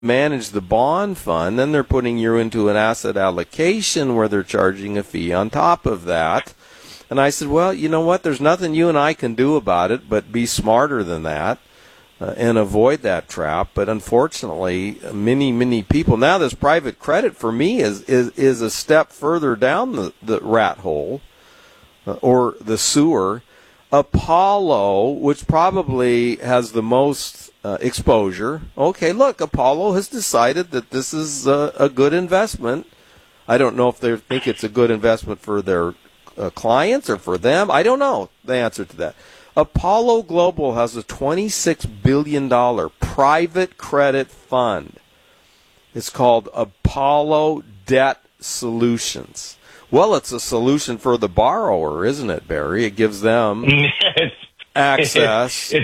manage the bond fund, then they're putting you into an asset allocation where they're charging a fee on top of that. And I said, well, you know what? There's nothing you and I can do about it but be smarter than that and avoid that trap. But unfortunately, many people, now this private credit for me is a step further down the rat hole or the sewer. Apollo, which probably has the most exposure. Okay, look, Apollo has decided that this is a good investment. I don't know if they think it's a good investment for their clients or for them. I don't know the answer to that. Apollo Global has a $26 billion private credit fund. It's called Apollo Debt Solutions. Well, it's a solution for the borrower, isn't it, Barry? It gives them access. It's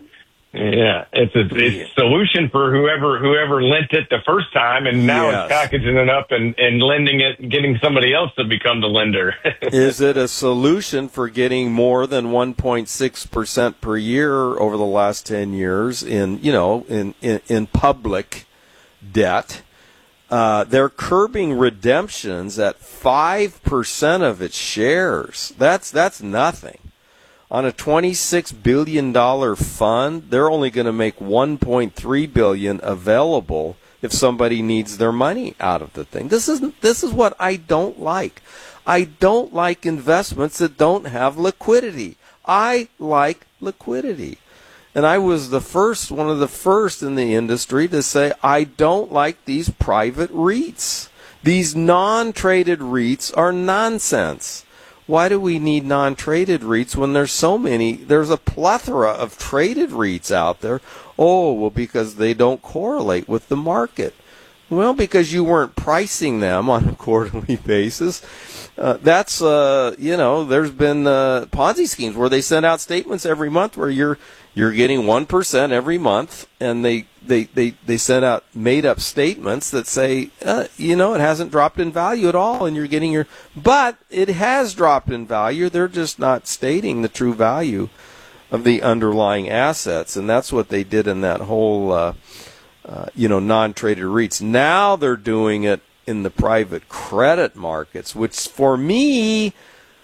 a solution for whoever lent it the first time, and now it's packaging it up and lending it, and getting somebody else to become the lender. Is it a solution for getting more than 1.6% per year over the last 10 years in public debt? They're curbing redemptions at 5% of its shares. That's nothing. On a $26 billion fund, they're only going to make $1.3 billion available if somebody needs their money out of the thing. This is what I don't like. I don't like investments that don't have liquidity. I like liquidity. And I was one of the first in the industry to say, I don't like these private REITs. These non-traded REITs are nonsense. Why do we need non-traded REITs when there's so many? There's a plethora of traded REITs out there. Oh, well, because they don't correlate with the market. Well, because you weren't pricing them on a quarterly basis. There's been Ponzi schemes where they send out statements every month where you're getting 1% every month, and they send out made-up statements that say, it hasn't dropped in value at all, and you're getting but it has dropped in value. They're just not stating the true value of the underlying assets, and that's what they did in that whole, non-traded REITs. Now they're doing it in the private credit markets, which for me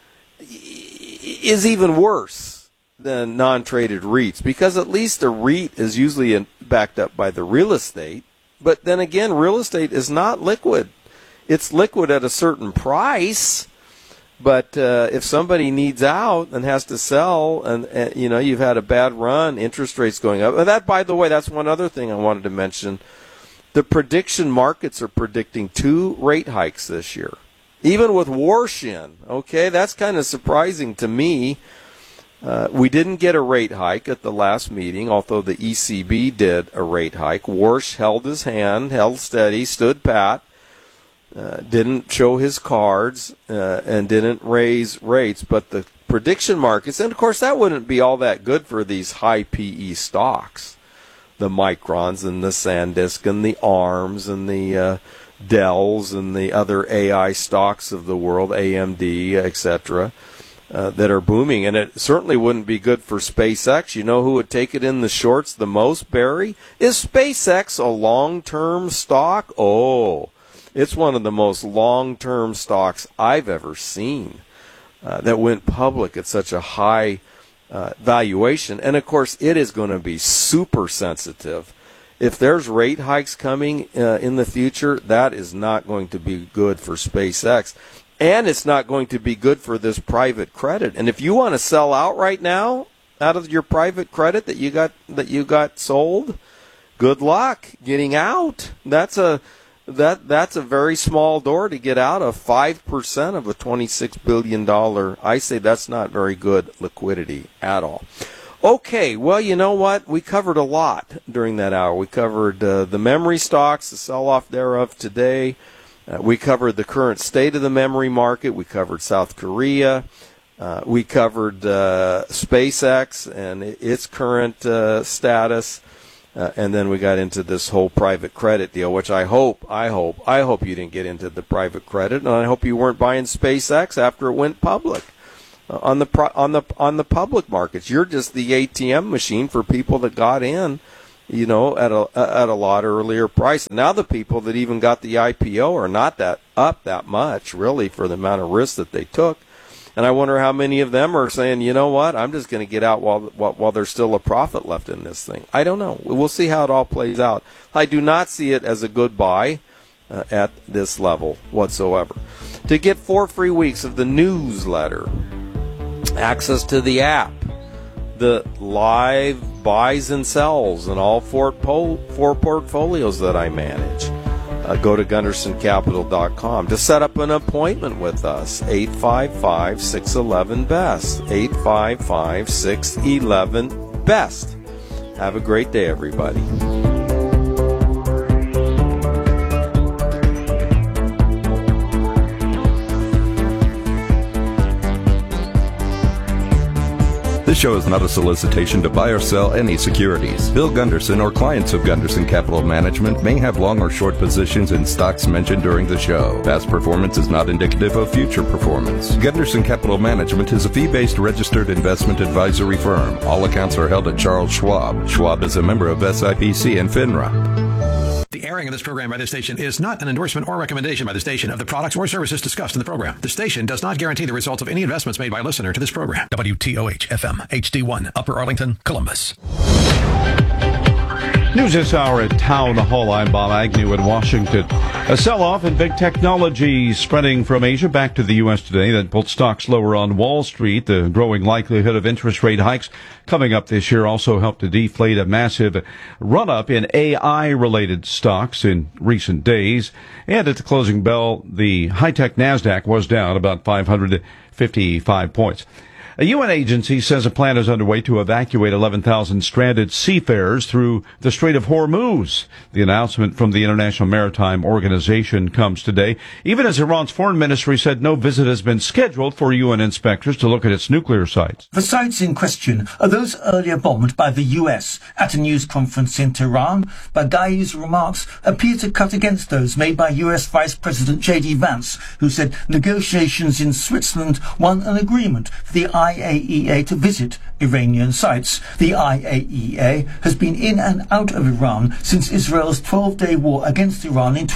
is even worse than non-traded REITs, because at least a REIT is usually backed up by the real estate. But then again, real estate is not liquid. It's liquid at a certain price, but if somebody needs out and has to sell, and you've had a bad run, interest rates going up. And that, by the way, that's one other thing I wanted to mention. The prediction markets are predicting 2 rate hikes this year, even with Warshin. Okay, that's kind of surprising to me. We didn't get a rate hike at the last meeting, although the ECB did a rate hike. Warsh held his hand, held steady, stood pat, didn't show his cards, and didn't raise rates. But the prediction markets, and of course that wouldn't be all that good for these high PE stocks, the Microns and the SanDisk and the ARMs and the Dells and the other AI stocks of the world, AMD, etc., that are booming. And it certainly wouldn't be good for SpaceX. You know who would take it in the shorts the most, Barry? Is SpaceX a long-term stock? Oh, it's one of the most long-term stocks I've ever seen that went public at such a high valuation. And, of course, it is going to be super sensitive. If there's rate hikes coming in the future, that is not going to be good for SpaceX. And it's not going to be good for this private credit. And if you want to sell out right now out of your private credit that you got sold, good luck getting out. That's a very small door to get out of. 5% of a $26 billion. I say that's not very good liquidity at all. Okay, well, you know what? We covered a lot during that hour. We covered the memory stocks, the sell-off thereof today. We covered the current state of the memory market. We covered South Korea. We covered SpaceX and its current status. And then we got into this whole private credit deal, which I hope you didn't get into the private credit, and I hope you weren't buying SpaceX after it went public on the public markets. You're just the ATM machine for people that got in at a lot earlier price. Now the people that even got the IPO are not that up that much, really, for the amount of risk that they took. And I wonder how many of them are saying, you know what, I'm just going to get out while there's still a profit left in this thing. I don't know. We'll see how it all plays out. I do not see it as a good buy at this level whatsoever. To get 4 free weeks of the newsletter, access to the app, the live buys and sells, and all four portfolios that I manage, go to GundersonCapital.com to set up an appointment with us. 855-611-BEST. 855-611-BEST. Have a great day, everybody. This show is not a solicitation to buy or sell any securities. Bill Gunderson or clients of Gunderson Capital Management may have long or short positions in stocks mentioned during the show. Past performance is not indicative of future performance. Gunderson Capital Management is a fee-based registered investment advisory firm. All accounts are held at Charles Schwab. Schwab is a member of SIPC and FINRA. The airing of this program by this station is not an endorsement or recommendation by the station of the products or services discussed in the program. The station does not guarantee the results of any investments made by a listener to this program. WTOH FM HD1 Upper Arlington, Columbus. News this hour at Town Hall. I'm Bob Agnew in Washington. A sell-off in big technology spreading from Asia back to the U.S. today that pulled stocks lower on Wall Street. The growing likelihood of interest rate hikes coming up this year also helped to deflate a massive run-up in AI-related stocks in recent days. And at the closing bell, the high-tech NASDAQ was down about 555 points. A UN agency says a plan is underway to evacuate 11,000 stranded seafarers through the Strait of Hormuz. The announcement from the International Maritime Organization comes today, even as Iran's foreign ministry said no visit has been scheduled for UN inspectors to look at its nuclear sites. The sites in question are those earlier bombed by the US. At a news conference in Tehran, Baghai's remarks appear to cut against those made by US Vice President J.D. Vance, who said negotiations in Switzerland won an agreement for the IAEA to visit Iranian sites. The IAEA has been in and out of Iran since Israel's 12-day war against Iran in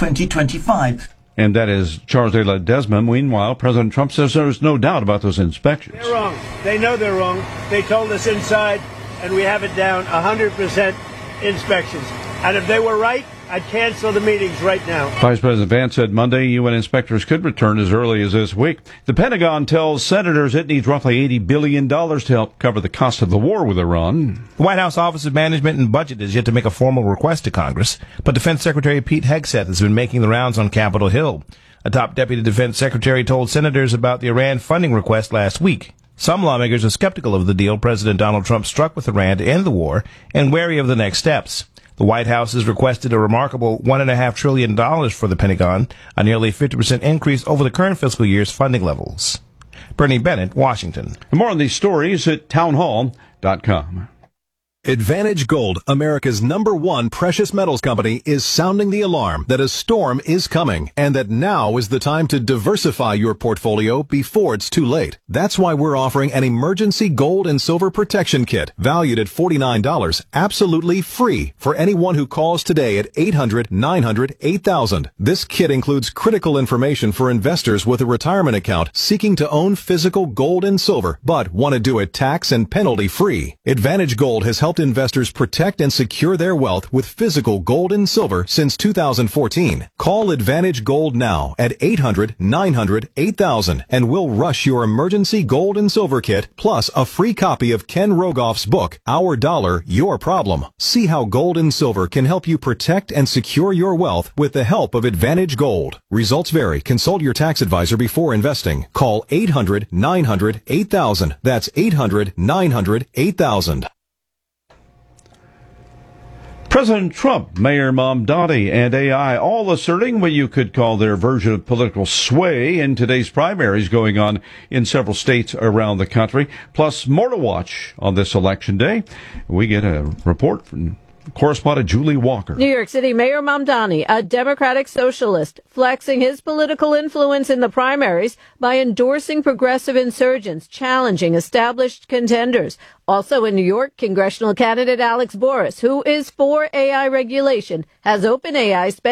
2025. And that is Charles de la Desma. Meanwhile, President Trump says there's no doubt about those inspections. They're wrong. They know they're wrong. They told us inside, and we have it down 100% inspections. And if they were right, I'd cancel the meetings right now. Vice President Vance said Monday UN inspectors could return as early as this week. The Pentagon tells senators it needs roughly $80 billion to help cover the cost of the war with Iran. The White House Office of Management and Budget is yet to make a formal request to Congress, but Defense Secretary Pete Hegseth has been making the rounds on Capitol Hill. A top deputy defense secretary told senators about the Iran funding request last week. Some lawmakers are skeptical of the deal President Donald Trump struck with Iran to end the war and wary of the next steps. The White House has requested a remarkable $1.5 trillion for the Pentagon, a nearly 50% increase over the current fiscal year's funding levels. Bernie Bennett, Washington. And more on these stories at townhall.com. Advantage Gold, America's #1 precious metals company, is sounding the alarm that a storm is coming and that now is the time to diversify your portfolio before it's too late. That's why we're offering an emergency gold and silver protection kit valued at $49, absolutely free for anyone who calls today at 800-900-8000. This kit includes critical information for investors with a retirement account seeking to own physical gold and silver but want to do it tax and penalty free. Advantage Gold has helped investors protect and secure their wealth with physical gold and silver since 2014. Call Advantage Gold now at 800-900-8000 and we'll rush your emergency gold and silver kit plus a free copy of Ken Rogoff's book, Our Dollar, Your Problem. See how gold and silver can help you protect and secure your wealth with the help of Advantage Gold. Results vary. Consult your tax advisor before investing. Call 800-900-8000. That's 800-900-8000. President Trump, Mayor Mamdani, and AI all asserting what you could call their version of political sway in today's primaries going on in several states around the country. Plus, more to watch on this election day. We get a report from Correspondent Julie Walker. New York City Mayor Mamdani, a Democratic socialist, flexing his political influence in the primaries by endorsing progressive insurgents, challenging established contenders. Also in New York, congressional candidate Alex Boris, who is for AI regulation, has OpenAI spent